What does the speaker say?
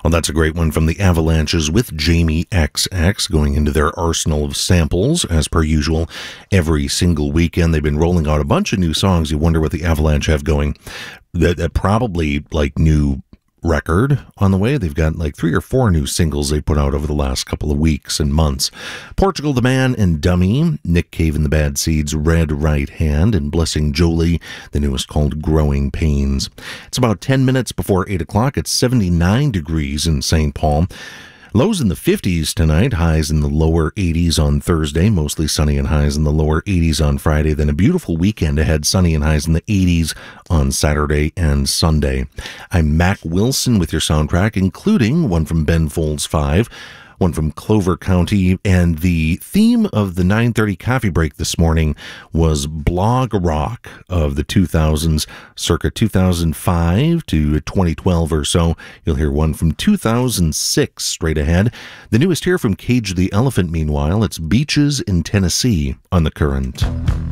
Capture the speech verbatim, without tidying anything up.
Well, that's a great one from the Avalanches with Jamie X X going into their arsenal of samples, as per usual. Every single weekend, they've been rolling out a bunch of new songs. You wonder what the Avalanche have going. That, that probably like new record on the way. They've got like three or four new singles they put out over the last couple of weeks and months. Portugal the Man and Dummy, Nick Cave and the Bad Seeds, Red Right Hand, and Blessing Jolie, the newest called Growing Pains. It's about ten minutes before eight o'clock. It's seventy-nine degrees in Saint Paul. Lows in the fifties tonight, highs in the lower eighties on Thursday, mostly sunny and highs in the lower eighties on Friday. Then a beautiful weekend ahead, sunny and highs in the eighties on Saturday and Sunday. I'm Mac Wilson with your soundtrack, including one from Ben Folds five, one from Clover County, and the theme of the nine thirty coffee break this morning was blog rock of the two thousands, circa two thousand five to twenty twelve or so. You'll hear one from two thousand six straight ahead. The newest here from Cage the Elephant, meanwhile, it's Beaches in Tennessee on The Current.